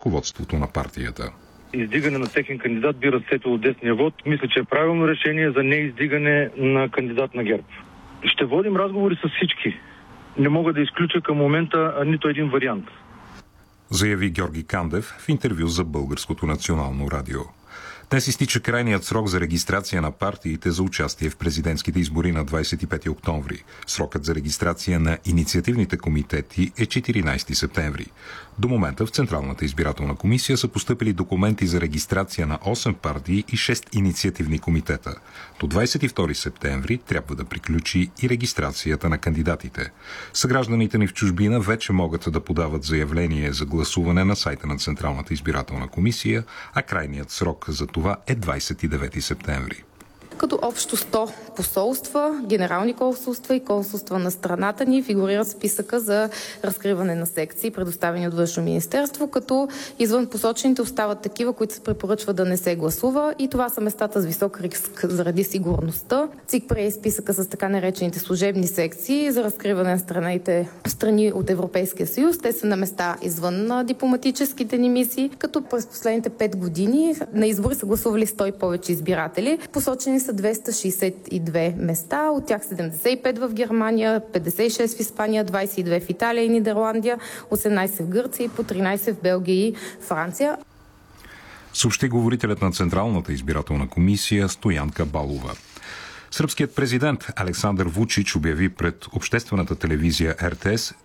ръководството на партията. Издигане на техен кандидат би разсетило десния вод. Мисля, че е правилно решение за неиздигане на кандидат на ГЕРБ. Ще водим разговори с всички. Не мога да изключа към момента нито един вариант. Заяви Георги Кандев в интервю за Българското национално радио. Днес изтича крайният срок за регистрация на партиите за участие в президентските избори на 25 октомври. Срокът за регистрация на инициативните комитети е 14 септември. До момента в Централната избирателна комисия са постъпили документи за регистрация на 8 партии и 6 инициативни комитета. До 22 септември трябва да приключи и регистрацията на кандидатите. Съгражданите ни в чужбина вече могат да подават заявление за гласуване на сайта на Централната избирателна комисия, а крайният срок за това е 29 септември. Като общо 100 посолства, генерални консулства и консулства на страната ни фигурират в списъка за разкриване на секции, предоставени от Външно министерство, като извън посочените остават такива, които се препоръчва да не се гласува, и това са местата с висок риск заради сигурността. ЦИК прие списъка с така наречените служебни секции за разкриване на страни от Европейския съюз. Те са на места извън дипломатическите ни мисии, като през последните 5 години на избори са гласували 100 и повече избиратели. Посочени са 262 места, от тях 75 в Германия, 56 в Испания, 22 в Италия и Нидерландия, 18 в Гърция и по 13 в Белгия и Франция. Съобщи говорителят на Централната избирателна комисия Стоянка Балова. Сръбският президент Александър Вучич обяви пред обществената телевизия РТС,